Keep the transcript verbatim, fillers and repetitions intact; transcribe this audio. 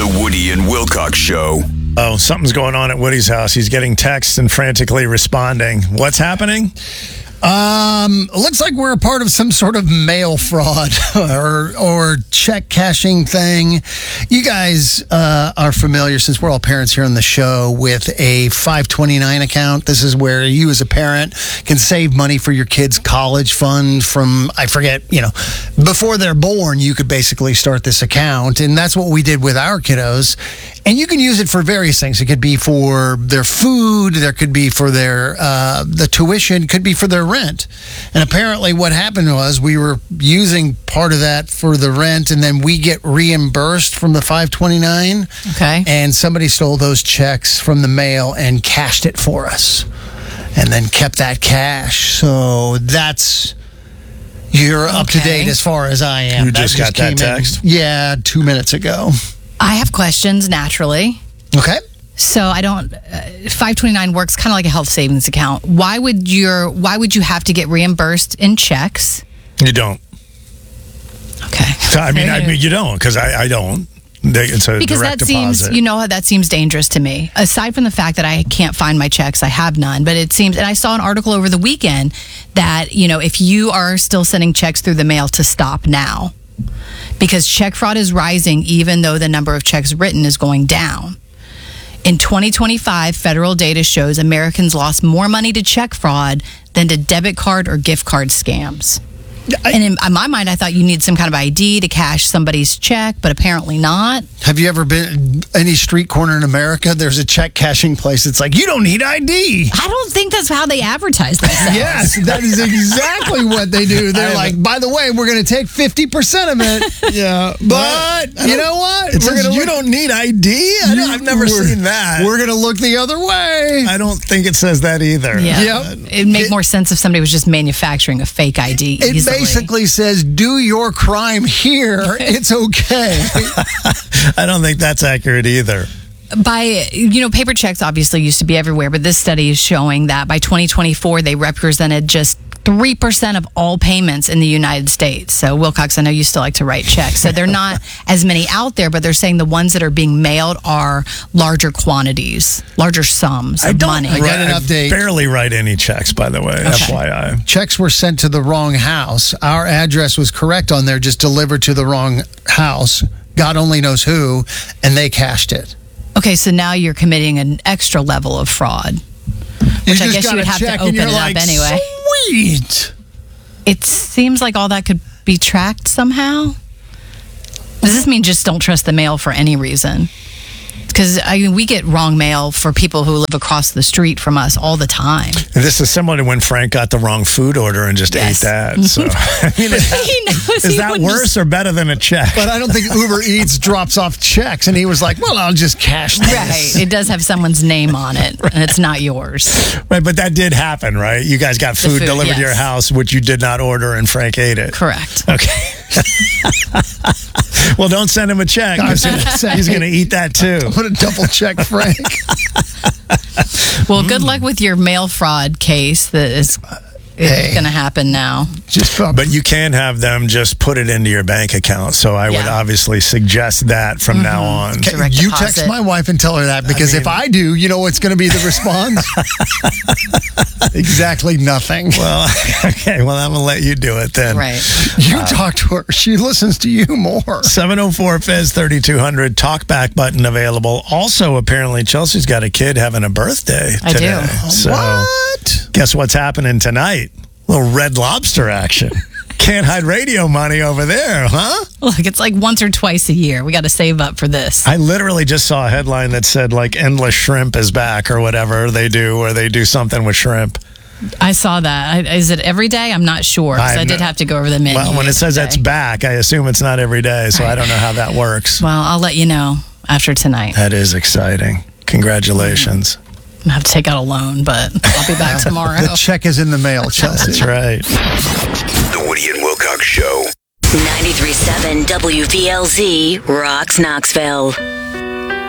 The Woody and Wilcox Show. Oh, something's going on at Woody's house. He's getting texts and frantically responding. What's happening? Um, looks like we're a part of some sort of mail fraud or or check cashing thing. You guys uh, are familiar, since we're all parents here on the show, with a five twenty-nine account. This is where you as a parent can save money for your kids' college fund from, I forget, you know, before they're born, you could basically start this account. And that's what we did with our kiddos. And you can use it for various things. It could be for their food. There could be for their uh, the tuition. Could be for their rent. And apparently what happened was we were using part of that for the rent, and then we get reimbursed from the five twenty-nine. Okay. And somebody stole those checks from the mail and cashed it for us, and then kept that cash. So that's... You're up to Okay. date as far as I am. You just got that came in- text? Yeah, two minutes ago. I have questions, naturally. Okay. So I don't. Uh, five twenty-nine works kind of like a health savings account. Why would your Why would you have to get reimbursed in checks? You don't. Okay. So, I mean, I mean, you don't, because I, I don't. They, it's a Because direct that seems, deposit. you know, how that seems dangerous to me. Aside from the fact that I can't find my checks, I have none. But it seems, and I saw an article over the weekend that, you know, if you are still sending checks through the mail, to stop now, because check fraud is rising, even though the number of checks written is going down. In twenty twenty-five, federal data shows Americans lost more money to check fraud than to debit card or gift card scams. I- And in, in my mind, I thought you need some kind of I D to cash somebody's check, but apparently not. Have you ever been any street corner in America? There's a check cashing place. It's like, you don't need I D. I don't think that's how they advertise themselves. Yes, that is exactly what they do. They're I like, by the way, we're going to take fifty percent of it. Yeah, But you know what? It We're says gonna you look- don't need I D? I don't, I've never we're- seen that. We're going to look the other way. I don't think it says that either. Yeah. Yep. It'd make It- more sense if somebody was just manufacturing a fake I D It easily. basically says, do your crime here. It's okay. I don't think that's accurate either. By, you know, paper checks obviously used to be everywhere, but this study is showing that by twenty twenty-four, they represented just three percent of all payments in the United States. So, Wilcox, I know you still like to write checks. So, they're not as many out there, but they're saying the ones that are being mailed are larger quantities, larger sums I of don't money. I got an I update. barely write any checks, by the way, F Y I. Checks were sent to the wrong house. Our address was correct on there, just delivered to the wrong house. God only knows who, and they cashed it. Okay, so now you're committing an extra level of fraud. You Which I just guess got you would a have to check and open you're it up like, anyway. Sweet. It seems like all that could be tracked somehow. Does this mean just don't trust the mail for any reason? Because I mean, we get wrong mail for people who live across the street from us all the time. This is similar to when Frank got the wrong food order and just Yes. ate that. So, I mean, is that, He knows is he that wouldn't worse just- or better than a check? But I don't think Uber Eats drops off checks. And he was like, well, I'll just cash this. Right. It does have someone's name on it, and it's not yours. Right, but that did happen, right? You guys got food, food, delivered to your yes. house, which you did not order, and Frank ate it. Correct. Okay. Well, don't send him a check. I was gonna say. He's going to eat that too. I'm going to double check Frank. Well, good luck with your mail fraud case that is Hey. going to happen now. Just from, But you can have them just put it into your bank account. So I would Yeah. obviously suggest that from now on. Okay, direct you deposit. text my wife and tell her that, because if I do, you know what's going to be the response? Exactly nothing. Well, okay. Well, I'm going to let you do it then. Right. You talk to her. She listens to you more. seven oh four Fez thirty-two hundred talkback button available. Also, apparently, Chelsea's got a kid having a birthday I do. today. So, What? guess what's happening tonight? A little Red Lobster action. Can't hide radio money over there, huh? Look, it's like once or twice a year. We got to save up for this. I literally just saw a headline that said, like, Endless Shrimp is back or whatever they do, or they do something with shrimp. I saw that. I, is it every day? I'm not sure. 'cause I I'm did not- have to go over the menu. Well, when it says that's yesterday. back, I assume it's not every day, so I don't know how that works. Well, I'll let you know after tonight. That is exciting. Congratulations. I'm gonna have to take out a loan, but I'll be back tomorrow. The check is in the mail, Chelsea. That's right. The Woody and Wilcox Show. ninety-three point seven W V L Z rocks Knoxville.